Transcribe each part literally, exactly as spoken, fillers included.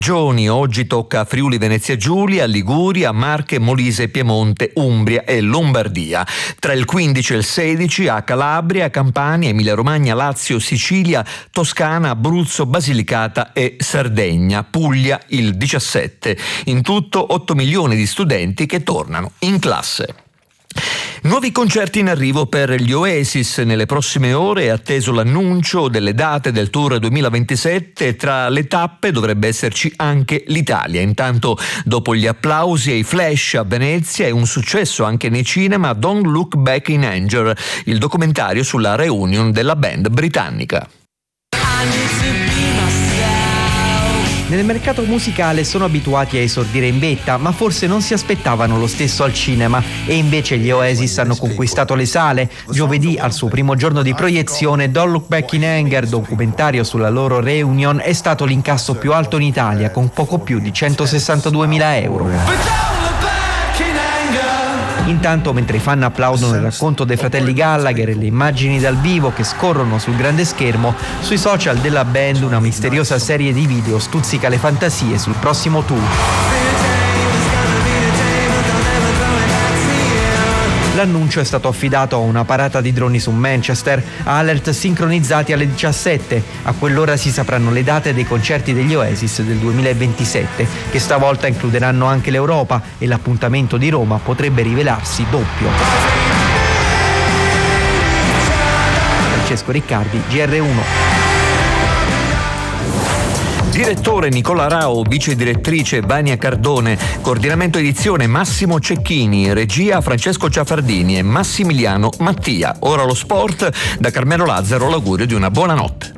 Regioni, oggi tocca a Friuli Venezia Giulia, Liguria, Marche, Molise, Piemonte, Umbria e Lombardia. Tra il quindici e il sedici a Calabria, Campania, Emilia Romagna, Lazio, Sicilia, Toscana, Abruzzo, Basilicata e Sardegna. Puglia il diciassette. In tutto otto milioni di studenti che tornano in classe. Nuovi concerti in arrivo per gli Oasis. Nelle prossime ore è atteso l'annuncio delle date del tour duemilaventisette. Tra le tappe dovrebbe esserci anche l'Italia. Intanto, dopo gli applausi e i flash a Venezia e un successo anche nei cinema, Don't Look Back in Anger, il documentario sulla reunion della band britannica. Nel mercato musicale sono abituati a esordire in vetta, ma forse non si aspettavano lo stesso al cinema, e invece gli Oasis hanno conquistato le sale. Giovedì, al suo primo giorno di proiezione, Don't Look Back in Anger, documentario sulla loro reunion, è stato l'incasso più alto in Italia, con poco più di centosessantaduemila euro. Intanto, mentre i fan applaudono il racconto dei fratelli Gallagher e le immagini dal vivo che scorrono sul grande schermo, sui social della band una misteriosa serie di video stuzzica le fantasie sul prossimo tour. L'annuncio è stato affidato a una parata di droni su Manchester, a alert sincronizzati alle diciassette. A quell'ora si sapranno le date dei concerti degli Oasis del duemilaventisette, che stavolta includeranno anche l'Europa, e l'appuntamento di Roma potrebbe rivelarsi doppio. Francesco Riccardi, G R uno. Direttore Nicola Rao, vice direttrice Vania Cardone, coordinamento edizione Massimo Cecchini, regia Francesco Ciafardini e Massimiliano Mattia. Ora lo sport, da Carmelo Lazzaro l'augurio di una buona notte.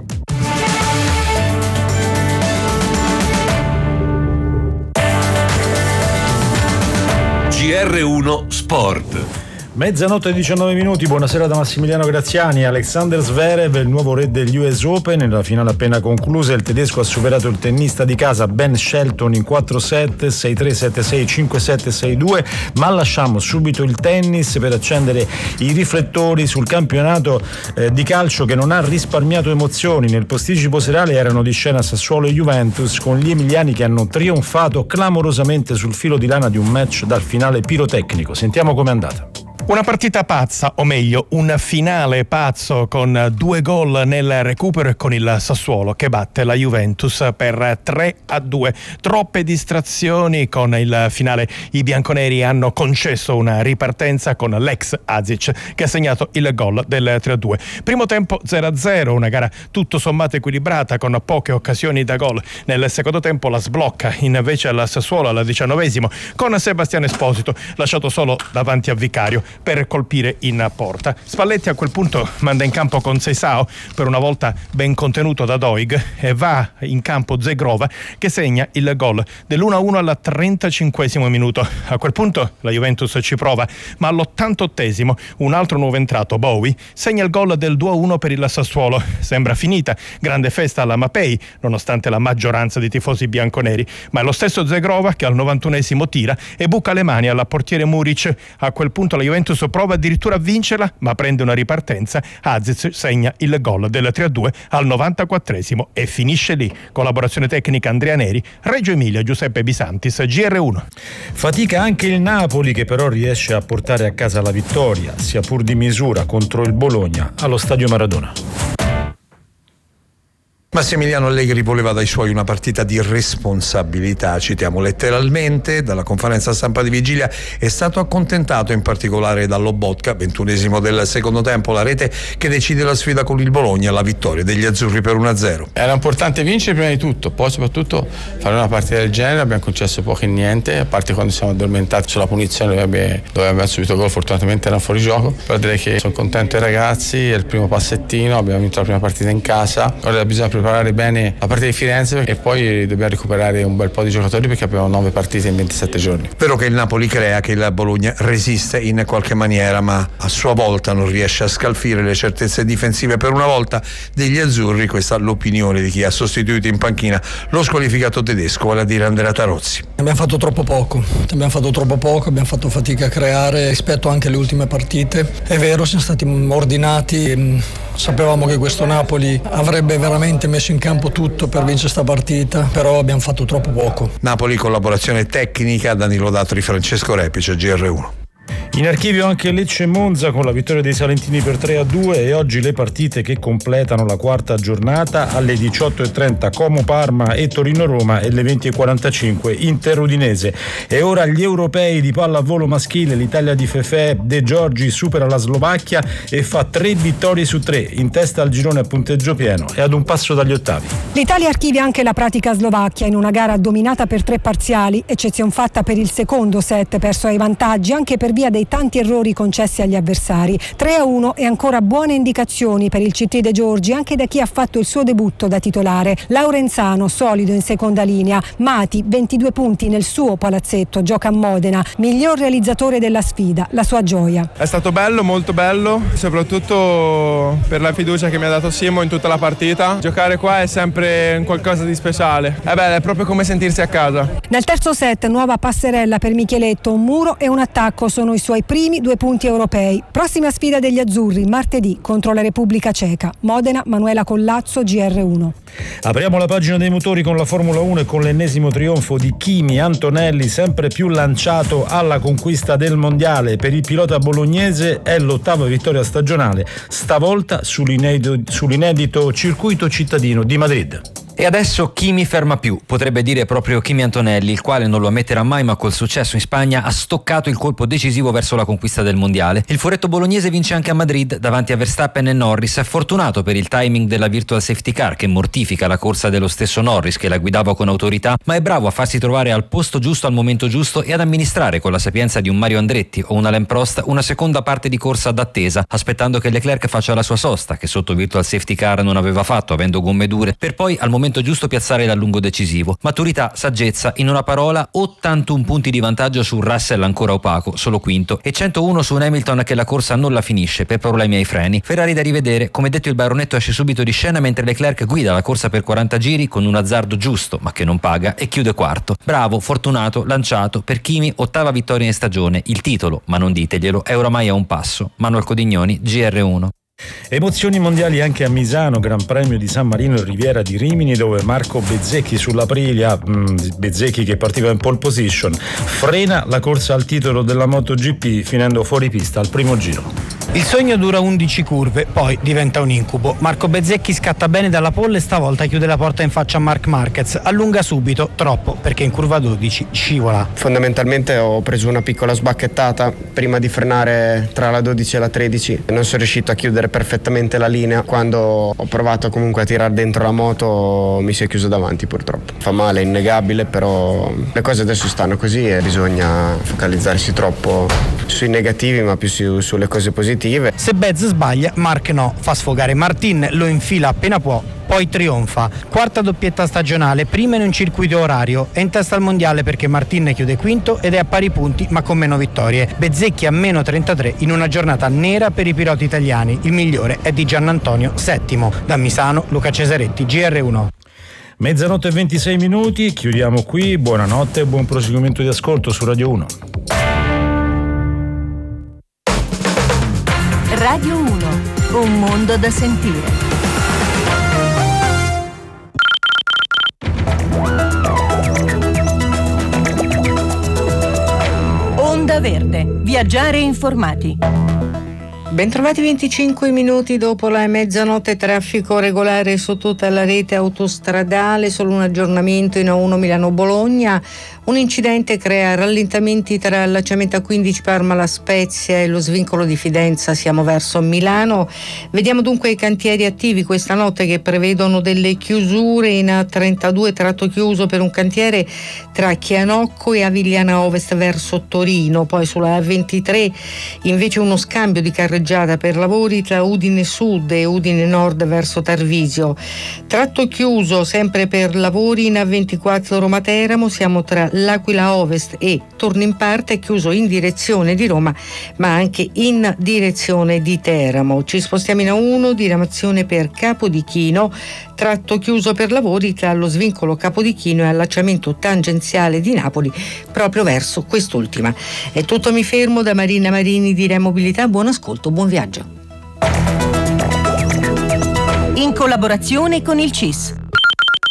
G R uno Sport. Mezzanotte e diciannove minuti, buonasera da Massimiliano Graziani. Alexander Zverev, il nuovo re degli U S Open. Nella finale appena conclusa il tedesco ha superato il tennista di casa Ben Shelton in quattro set, sei tre, sette sei, cinque sette, sei due. Ma lasciamo subito il tennis per accendere i riflettori sul campionato eh, di calcio che non ha risparmiato emozioni. Nel posticipo serale erano di scena Sassuolo e Juventus, con gli emiliani che hanno trionfato clamorosamente sul filo di lana di un match dal finale pirotecnico. Sentiamo com'è andata. Una partita pazza, o meglio, un finale pazzo con due gol nel recupero e con il Sassuolo che batte la Juventus per tre a due. Troppe distrazioni con il finale. I bianconeri hanno concesso una ripartenza con l'ex Azic che ha segnato il gol del tre a due. Primo tempo zero a zero, una gara tutto sommato equilibrata con poche occasioni da gol. Nel secondo tempo la sblocca invece al Sassuolo al diciannovesimo con Sebastiano Esposito lasciato solo davanti a Vicario per colpire in porta. Spalletti a quel punto manda in campo con Seisao, per una volta ben contenuto da Doig, e va in campo Zegrova che segna il gol dell'uno a uno al trentacinquesimo minuto. A quel punto la Juventus ci prova, ma all'ottantottesimo un altro nuovo entrato, Bowie, segna il gol del due a uno per il Sassuolo. Sembra finita, grande festa alla Mapei nonostante la maggioranza di tifosi bianconeri, ma è lo stesso Zegrova che al novantunesimo tira e buca le mani alla portiere Muric. A quel punto la Juventus prova addirittura a vincerla, ma prende una ripartenza. Azic segna il gol del tre a due al novantaquattresimo e finisce lì. Collaborazione tecnica Andrea Neri, Reggio Emilia Giuseppe Bisantis, G R uno. Fatica anche il Napoli, che però riesce a portare a casa la vittoria, sia pur di misura, contro il Bologna allo Stadio Maradona. Massimiliano Allegri voleva dai suoi una partita di responsabilità, citiamo letteralmente. Dalla conferenza stampa di vigilia è stato accontentato in particolare da Lobotka, ventunesimo del secondo tempo, la rete che decide la sfida con il Bologna, la vittoria degli azzurri per uno a zero. Era importante vincere prima di tutto, poi soprattutto fare una partita del genere. Abbiamo concesso poco e niente, a parte quando siamo addormentati sulla punizione dove abbiamo subito gol, fortunatamente era fuori gioco. Però direi che sono contento dei ragazzi, è il primo passettino, abbiamo vinto la prima partita in casa, ora bisogna preparare bene la partita di Firenze e poi dobbiamo recuperare un bel po' di giocatori perché abbiamo nove partite in ventisette giorni. Vero che il Napoli crea, che il Bologna resiste in qualche maniera, ma a sua volta non riesce a scalfire le certezze difensive per una volta degli azzurri. Questa è l'opinione di chi ha sostituito in panchina lo squalificato tedesco, vale a dire Andrea Tarozzi. Abbiamo fatto troppo poco, abbiamo fatto troppo poco, abbiamo fatto fatica a creare rispetto anche alle ultime partite. È vero, siamo stati ordinati, sapevamo che questo Napoli avrebbe veramente messo in campo tutto per vincere sta partita, però abbiamo fatto troppo poco. Napoli, collaborazione tecnica, Danilo Dato di Francesco Repice, G R uno. In archivio anche Lecce e Monza con la vittoria dei salentini per tre a due e oggi le partite che completano la quarta giornata alle diciotto e trenta Como Parma e Torino Roma e alle venti e quarantacinque Inter Udinese. E ora gli europei di pallavolo maschile, l'Italia di Fefè De Giorgi supera la Slovacchia e fa tre vittorie su tre, in testa al girone a punteggio pieno e ad un passo dagli ottavi. L'Italia archivia anche la pratica slovacchia in una gara dominata per tre parziali, eccezion fatta per il secondo set perso ai vantaggi anche per via dei tanti errori concessi agli avversari. tre a uno e ancora buone indicazioni per il C T De Giorgi anche da chi ha fatto il suo debutto da titolare. Laurenzano solido in seconda linea, Mati ventidue punti nel suo palazzetto, gioca a Modena, miglior realizzatore della sfida, la sua gioia. È stato bello, molto bello, soprattutto per la fiducia che mi ha dato Simo in tutta la partita. Giocare qua è sempre qualcosa di speciale, è bello, è proprio come sentirsi a casa. Nel terzo set nuova passerella per Micheletto, un muro e un attacco sono i suoi primi due punti europei. Prossima sfida degli azzurri martedì contro la Repubblica Ceca. Modena, Manuela Collazzo, G R uno. Apriamo la pagina dei motori con la Formula uno e con l'ennesimo trionfo di Kimi Antonelli, sempre più lanciato alla conquista del mondiale. Per il pilota bolognese è l'ottava vittoria stagionale, stavolta sull'inedito, sull'inedito circuito cittadino di Madrid. E adesso chi mi ferma più? Potrebbe dire proprio Kimi Antonelli, il quale non lo ammetterà mai, ma col successo in Spagna ha stoccato il colpo decisivo verso la conquista del mondiale. Il furetto bolognese vince anche a Madrid davanti a Verstappen e Norris. È fortunato per il timing della virtual safety car che mortifica la corsa dello stesso Norris, che la guidava con autorità, ma è bravo a farsi trovare al posto giusto al momento giusto e ad amministrare con la sapienza di un Mario Andretti o un Alain Prost una seconda parte di corsa d'attesa, aspettando che Leclerc faccia la sua sosta, che sotto virtual safety car non aveva fatto avendo gomme dure, per poi al momento giusto piazzare l'allungo decisivo. Maturità, saggezza, in una parola ottantuno punti di vantaggio su Russell ancora opaco, solo quinto, e centouno su un Hamilton che la corsa non la finisce per problemi ai freni. Ferrari da rivedere, come detto il baronetto esce subito di scena mentre Leclerc guida la corsa per quaranta giri con un azzardo giusto ma che non paga e chiude quarto. Bravo, fortunato, lanciato, per Kimi ottava vittoria in stagione, il titolo, ma non diteglielo, è oramai a un passo. Manuel Codignoni, G R uno. Emozioni mondiali anche a Misano, Gran Premio di San Marino e Riviera di Rimini, dove Marco Bezzecchi sull'Aprilia, mh, Bezzecchi che partiva in pole position, frena la corsa al titolo della MotoGP finendo fuori pista al primo giro. Il sogno dura undici curve, poi diventa un incubo. Marco Bezzecchi scatta bene dalla pole e stavolta chiude la porta in faccia a Marc Marquez. Allunga subito, troppo, perché in curva dodici scivola. Fondamentalmente ho preso una piccola sbacchettata prima di frenare tra la dodici e la tredici. Non sono riuscito a chiudere perfettamente la linea. Quando ho provato comunque a tirare dentro la moto mi si è chiuso davanti purtroppo. Fa male, è innegabile, però le cose adesso stanno così e bisogna focalizzarsi troppo sui negativi ma più su, sulle cose positive. Se Bez sbaglia, Marc no, fa sfogare Martin, lo infila appena può, poi trionfa. Quarta doppietta stagionale, prima in un circuito orario, è in testa al mondiale perché Martin chiude quinto ed è a pari punti ma con meno vittorie. Bezzecchi a meno trentatré in una giornata nera per i piloti italiani, il migliore è di Giannantonio, settimo. Da Misano, Luca Cesaretti, G R uno. Mezzanotte e ventisei minuti, chiudiamo qui, buonanotte e buon proseguimento di ascolto su Radio uno. Radio uno, un mondo da sentire. Onda Verde, viaggiare informati. Bentrovati venticinque minuti dopo la mezzanotte, traffico regolare su tutta la rete autostradale, solo un aggiornamento in A uno Milano-Bologna. Un incidente crea rallentamenti tra allacciamento A quindici Parma La Spezia e lo svincolo di Fidenza, siamo verso Milano. Vediamo dunque i cantieri attivi questa notte che prevedono delle chiusure in A trentadue, tratto chiuso per un cantiere tra Chianocco e Avigliana Ovest verso Torino. Poi sulla A ventitré invece uno scambio di carreggiata carreggiata per lavori tra Udine Sud e Udine Nord verso Tarvisio. Tratto chiuso sempre per lavori in A ventiquattro Roma Teramo, siamo tra l'Aquila Ovest e Turning Part, è chiuso in direzione di Roma ma anche in direzione di Teramo. Ci spostiamo in A uno, diramazione per Capodichino, tratto chiuso per lavori tra lo svincolo Capodichino e allacciamento tangenziale di Napoli proprio verso quest'ultima. È tutto, mi fermo. Da Marina Marini di Remobilità, buon ascolto, buon viaggio. In collaborazione con il C I S.